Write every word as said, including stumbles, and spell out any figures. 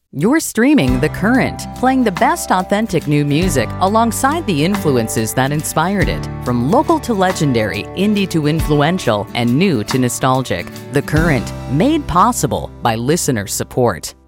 You're streaming The Current, playing the best authentic new music alongside the influences that inspired it. From local to legendary, indie to influential, and new to nostalgic. The Current, made possible by listener support.